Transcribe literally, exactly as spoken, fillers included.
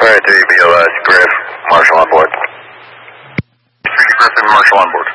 Alright, three B O S, Griff, Marshall on board. three Griffin, Marshall on board.